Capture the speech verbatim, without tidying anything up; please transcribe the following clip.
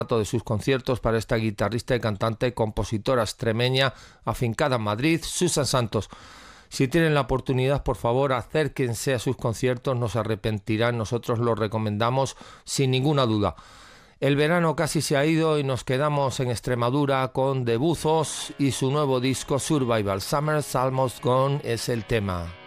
de sus conciertos para esta guitarrista y cantante, compositora extremeña, afincada en Madrid, Susan Santos. Si tienen la oportunidad, por favor, acérquense a sus conciertos, no se arrepentirán, nosotros los recomendamos sin ninguna duda. El verano casi se ha ido y nos quedamos en Extremadura con The Buzos y su nuevo disco Survival. Summer's Almost Gone es el tema.